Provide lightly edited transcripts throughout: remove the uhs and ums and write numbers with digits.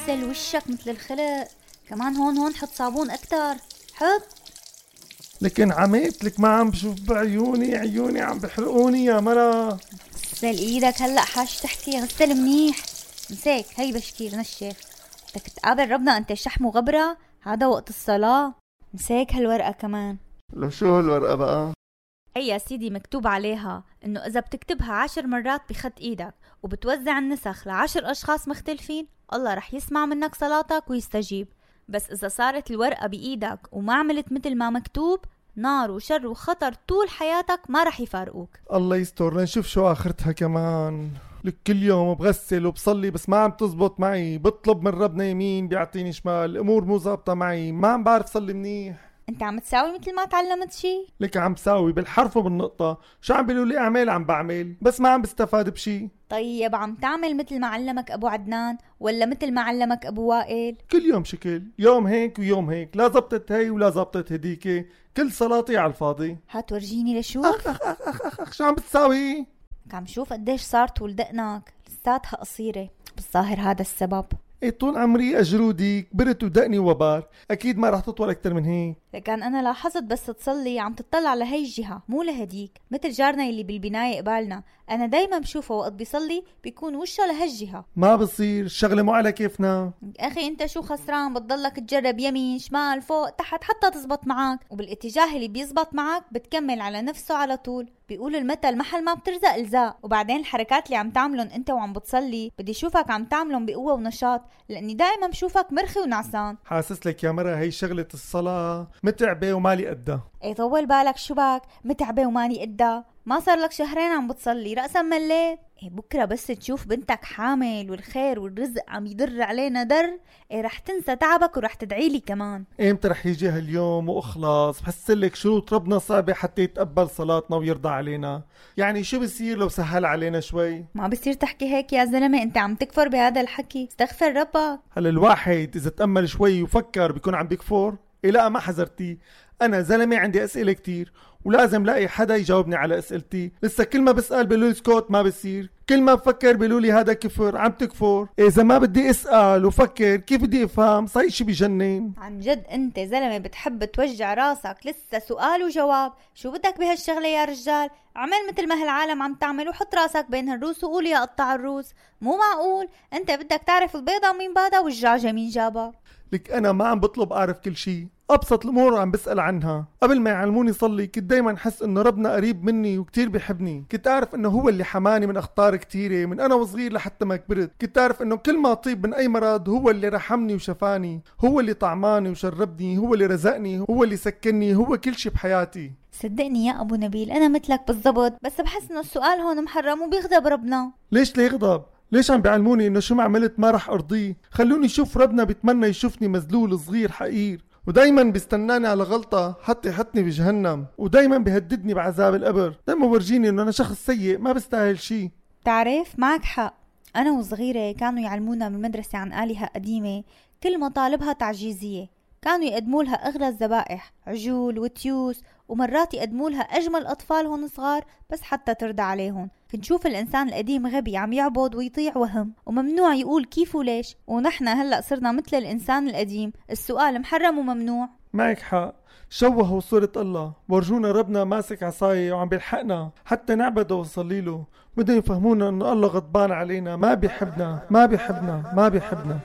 اغسل وشك مثل الخلق. كمان هون حط صابون اكتر. حط. لكن عميت لك ما عم بشوف بعيوني، عيوني عم بحرقوني يا مرا. غسل ايدك هلا حاج تحكي. غسل منيح. مساك هي بشكير نشف. بدك تقابل ربنا انت شحم وغبرة؟ هذا وقت الصلاة. مساك هالورقة كمان. لو شو هالورقة بقى؟ هي يا سيدي مكتوب عليها انه اذا بتكتبها 10 مرات بخط ايدك وبتوزع النسخ ل10 اشخاص مختلفين، الله رح يسمع منك صلاتك ويستجيب. بس اذا صارت الورقة بايدك وما عملت مثل ما مكتوب، نار وشر وخطر طول حياتك ما رح يفارقوك. الله يستر. لنشوف شو اخرتها كمان. لك كل يوم بغسل وبصلي بس ما عم تزبط معي. بطلب من ربنا يمين بيعطيني شمال. الامور مو زابطة معي. ما عم بعرف صلي منيح. انت عم تساوي مثل ما تعلمت شي؟ لك عم ساوي بالحرف وبالنقطة. شو عم بيقولوا لي اعمل عم بعمل، بس ما عم بستفاد بشي. طيب عم تعمل مثل ما علمك ابو عدنان ولا مثل ما علمك ابو وائل؟ كل يوم شكل، يوم هيك ويوم هيك. لا زبطت هي ولا زبطت هديك. كل صلاتي على الفاضي. هات ورجيني لشوف. أخ شو عم بتساوي؟ عم شوف قديش صار طول دقنك. لساتها قصيرة. بالظاهر هذا السبب. ايه طول عمري اجرودي كبرت ودقني وبار. اكيد ما رح تطول اكتر من هيك. لكن انا لاحظت بس تصلي عم تطلع لهي الجهة مو لهديك، مثل جارنا اللي بالبناية قبالنا. انا دايما بشوفه وقت بيصلي بيكون وشه لهالجهة. ما بصير الشغلة مو على كيفنا. اخي انت شو خسران؟ بتضلك تجرب يمين شمال فوق تحت حتى تزبط معك، وبالاتجاه اللي بيزبط معك بتكمل على نفسه على طول. بيقول المثل محل ما بترزق الزاق. وبعدين الحركات اللي عم تعملن انت وعم بتصلي بدي اشوفك عم تعملن بقوة ونشاط، لاني دائما بشوفك مرخي ونعسان. حاسس لك يا مرة هي شغلة الصلاة متعبة ومالي قدها. ايه طول بالك شو بك؟ متعبة وماني قدها؟ ما صار لك شهرين عم بتصلي رأسا مليت؟ ايه بكرة بس تشوف بنتك حامل والخير والرزق عم يدر علينا در، ايه رح تنسى تعبك ورح تدعيلي كمان. امتى رح يجي هاليوم واخلص؟ بحسلك شروط ربنا صعبة حتى يتقبل صلاتنا ويرضى علينا. يعني شو بصير لو سهل علينا شوي؟ ما بصير تحكي هيك يا زلمة، انت عم تكفر بهذا الحكي. استغفر ربك. هلا الواحد اذا تأمل شوي وفكر بيكون عم بيكفر. إيه لا ما حذرتي. انا زلمة عندي اسئلة كتير ولازم لاقي حدا يجاوبني على اسئلتي. لسه كل ما بسأل بيقولوا سكوت ما بصير. كل ما بفكر بيقولوا لي هذا كفر عم تكفر. اذا ما بدي اسأل وفكر كيف بدي افهم؟ صاير شي بجنن. عن جد انت زلمة بتحب توجع راسك. لسه سؤال وجواب. شو بدك بهالشغلة يا رجال؟ عمل مثل ما هالعالم عم تعمل وحط راسك بين هالروس وقول يا قطع الروس. مو معقول انت بدك تعرف البيضة مين بادا والدجاجة مين جابها. لك انا ما عم بطلب اعرف كل شي. ابسط الامور عم بسأل عنها. قبل ما يعلموني صلي كنت دايما حس انه ربنا قريب مني وكتير بيحبني. كنت اعرف انه هو اللي حماني من اخطار كتيرة من انا وصغير لحتى ما كبرت. كنت اعرف انه كل ما اطيب من اي مرض هو اللي رحمني وشفاني. هو اللي طعماني وشربني. هو اللي رزقني. هو اللي سكنني. هو كل شي بحياتي. صدقني يا ابو نبيل انا مثلك بالضبط، بس بحس انه السؤال هون محرم وبيغضب ربنا. ليش ليغضب؟ ليش عم بيعلموني انه شو ما عملت ما رح ارضيه؟ خلوني شوف ربنا بيتمنى يشوفني مذلول صغير حقير، ودايما بيستناني على غلطة حتى يحطني بجهنم، ودايما بيهددني بعذاب القبر. دايما ورجيني انه انا شخص سيء ما بستاهل شي. تعرف معك حق. انا وصغيرة كانوا يعلمونا بالمدرسة عن آلهة قديمة كل مطالبها تعجيزية. كانوا يقدموا لها اغلى الذبائح، عجول وتيوس، ومرات يقدموا لها اجمل اطفالهم صغار بس حتى ترضى عليهم. فنشوف الانسان القديم غبي عم يعبد ويطيع وهم، وممنوع يقول كيف وليش. ونحن هلأ صرنا مثل الانسان القديم، السؤال محرم وممنوع. معك حق. شوهوا صورة الله، ورجونا ربنا ماسك عصاية وعم بيلحقنا حتى نعبده ونصلي له. بدهم يفهمونا انه الله غضبان علينا، ما بيحبنا ما بيحبنا ما بيحبنا.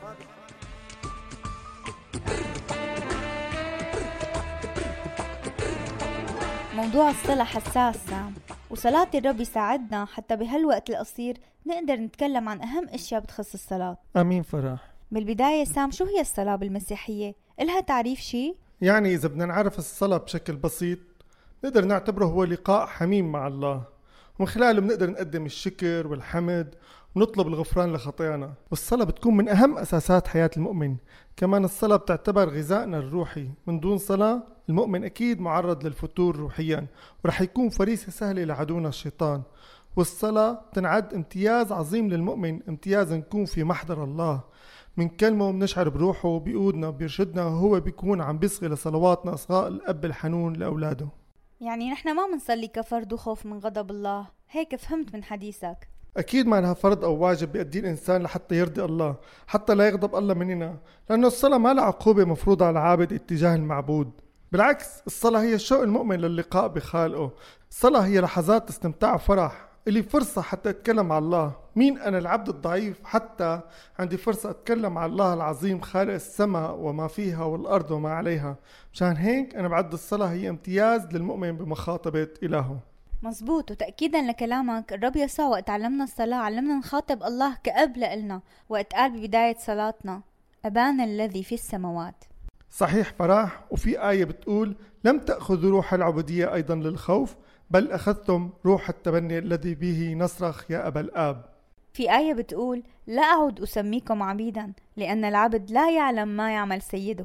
موضوع الصلاة حساس سام، وصلاة الرب يساعدنا حتى بهالوقت القصير نقدر نتكلم عن أهم أشياء بتخص الصلاة. أمين فرح. بالبداية سام، شو هي الصلاة بالمسيحية؟ إلها تعريف شي؟ يعني إذا بدنا نعرف الصلاة بشكل بسيط نقدر نعتبره هو لقاء حميم مع الله، ومن خلاله بنقدر نقدم الشكر والحمد ونطلب الغفران لخطايانا. والصلاة بتكون من أهم أساسات حياة المؤمن. كمان الصلاة بتعتبر غذائنا الروحي. من دون صلاة المؤمن أكيد معرض للفتور روحيا، ورح يكون فريسة سهلة لعدونا الشيطان. والصلاة تنعد امتياز عظيم للمؤمن، امتياز نكون في محضر الله، من كلمه بنشعر بروحه بيقودنا بيرشدنا، وهو بيكون عم بيصغي لصلواتنا إصغاء الأب الحنون لأولاده. يعني نحن ما منصلي كفرد وخوف من غضب الله، هيك فهمت من حديثك. أكيد ما لها فرض أو واجب بيأديه الإنسان لحتى يرضي الله، حتى لا يغضب الله مننا، لأنه الصلاة ما لها عقوبة مفروضة على العابد اتجاه المعبود. بالعكس، الصلاة هي شوق المؤمن للقاء بخالقه. الصلاة هي لحظات استمتاع وفرح، إلي فرصة حتى أتكلم مع الله. مين أنا العبد الضعيف حتى عندي فرصة أتكلم مع الله العظيم خالق السماء وما فيها والأرض وما عليها. مشان هيك أنا بعد الصلاة هي امتياز للمؤمن بمخاطبة إلهه. مزبوط، وتأكيدا لكلامك الرب يسوع وقت علمنا الصلاة علمنا نخاطب الله كأب لإلنا، وقت قال ببداية صلاتنا أبانا الذي في السماوات. صحيح فرح، وفي آية بتقول لم تأخذوا روح العبودية أيضا للخوف، بل أخذتم روح التبني الذي به نصرخ يا أبا الآب. في آية بتقول لا أعد أسميكم عبيدا، لأن العبد لا يعلم ما يعمل سيده،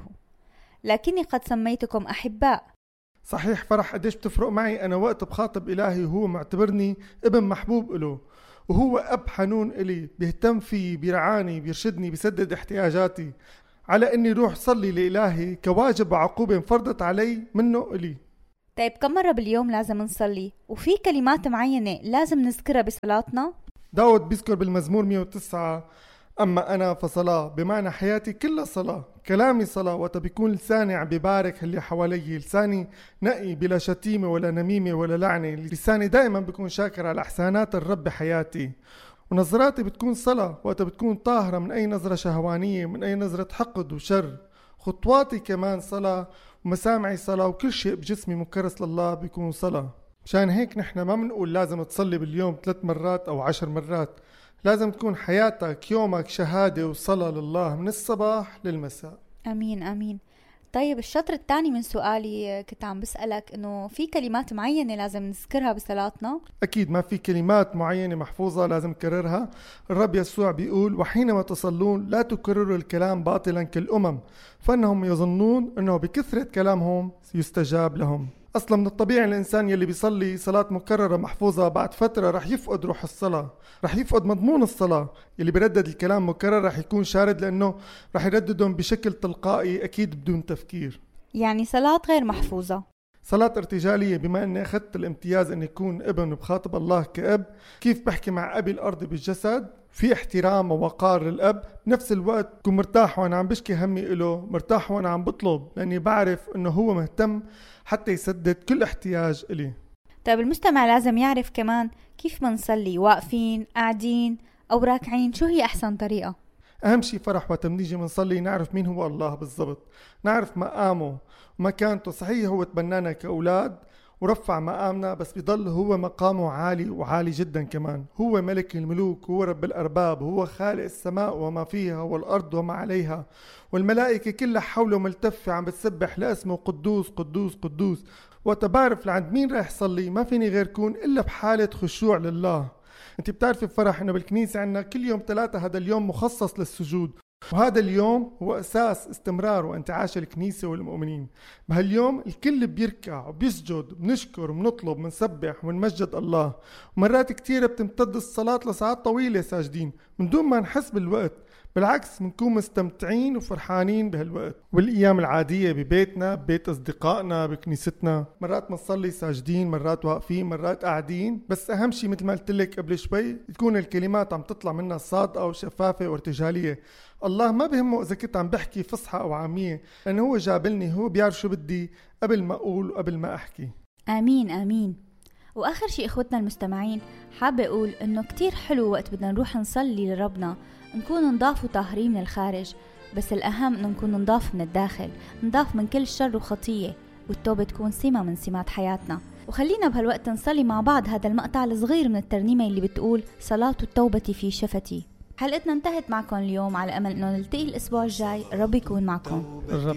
لكني قد سميتكم أحباء. صحيح فرح، قديش بتفرق معي أنا وقت بخاطب إلهي وهو معتبرني ابن محبوب له، وهو أب حنون إلي، بيهتم فيه، بيرعاني، بيرشدني، بيسدد احتياجاتي، على أني روح صلي لإلهي كواجب وعقوبة انفرضت علي منه إلي. طيب كم مرة باليوم لازم نصلي؟ وفي كلمات معينة لازم نذكرها بصلاتنا؟ داود بيذكر بالمزمور 109 أما أنا فصلاة، بمعنى حياتي كلها صلاة، كلامي صلاة، وقت بيكون لساني عم ببارك اللي حوالي، لساني نقي بلا شتيمة ولا نميمة ولا لعنة، لساني دائما بيكون شاكر على إحسانات الرب بحياتي، ونظراتي بتكون صلاة وقت بتكون طاهرة من أي نظرة شهوانية، من أي نظرة حقد وشر، خطواتي كمان صلاة، ومسامعي صلاة، وكل شيء بجسمي مكرس لله بيكون صلاة. مشان هيك نحن ما بنقول لازم تصلي باليوم 3 مرات أو 10 مرات، لازم تكون حياتك يومك شهادة وصلاة لله من الصباح للمساء. أمين أمين. طيب الشطر الثاني من سؤالي كنت عم بسألك إنه في كلمات معينة لازم نذكرها بصلاتنا؟ أكيد ما في كلمات معينة محفوظة لازم نكررها. الرب يسوع بيقول وحينما تصلون لا تكرروا الكلام باطلا كالأمم فإنهم يظنون أنه بكثرة كلامهم يستجاب لهم. أصلا من الطبيعي الإنسان يلي بيصلي صلاة مكررة محفوظة بعد فترة رح يفقد روح الصلاة، رح يفقد مضمون الصلاة. يلي بيردد الكلام مكرر رح يكون شارد لأنه رح يرددهم بشكل تلقائي أكيد بدون تفكير. يعني صلاة غير محفوظة، صلاة ارتجالية، بما أني أخذت الامتياز أن يكون ابن بخاطب الله كأب. كيف بحكي مع أبي الأرض بالجسد؟ في احترام ووقار للأب، بنفس الوقت كون مرتاح وأنا عم بشكي همي إله، مرتاح وأنا عم بطلب، لأني بعرف أنه هو مهتم حتى يسدد كل احتياج إلي. طيب المستمع لازم يعرف كمان كيف منصلي، واقفين، قاعدين أو راكعين، شو هي أحسن طريقة؟ أهم شي فرح وقت منيجي منصلي نعرف مين هو الله بالضبط، نعرف مقامه ومكانته. صحيح هو تبنانا كأولاد ورفع مقامنا، بس بيضل هو مقامه عالي وعالي جدا كمان. هو ملك الملوك، هو رب الأرباب، هو خالق السماء وما فيها والأرض وما عليها، والملائكة كلها حوله ملتفة عم بتسبح لاسمه قدوس قدوس قدوس. وتبعرف لعند مين رايح صلي ما فيني غير كون إلا بحالة خشوع لله. انت بتعرفي فرح انه بالكنيسة عندنا كل يوم 3 هذا اليوم مخصص للسجود، وهذا اليوم هو أساس استمرار وانتعاش الكنيسة والمؤمنين. بهاليوم الكل بيركع وبيسجد، بنشكر وبنطلب بنسبح ونمجد الله، ومرات كتيرة بتمتد الصلاة لساعات طويلة ساجدين من دون ما نحس بالوقت. بالعكس بنكون مستمتعين وفرحانين بهالوقت. والأيام العادية ببيتنا، ببيت أصدقائنا، بكنيستنا، مرات منصلي ساجدين، مرات واقفين، مرات قاعدين. بس أهم شي مثل ما قلت لك قبل شوي تكون الكلمات عم تطلع منها صادقة وشفافة وارتجالية. الله ما بهمه إذا كنت عم بحكي فصحى أو عامية، لأنه هو جابلني، هو بيعرف شو بدي قبل ما أقول وقبل ما أحكي. آمين آمين. وآخر شي إخوتنا المستمعين، حابة أقول إنه كتير حلو وقت بدنا نروح نصلي لربنا نكون نضاف وطاهرين من الخارج، بس الأهم إنه نكون نضاف من الداخل، نضاف من كل شر وخطية، والتوبة تكون سمة من سمات حياتنا. وخلينا بهالوقت نصلي مع بعض هذا المقطع الصغير من الترنيمة اللي بتقول صلاة التوبة في شفتي. حلقتنا انتهت معكم اليوم، على أمل إنه نلتقي الأسبوع الجاي. الرب يكون معكم.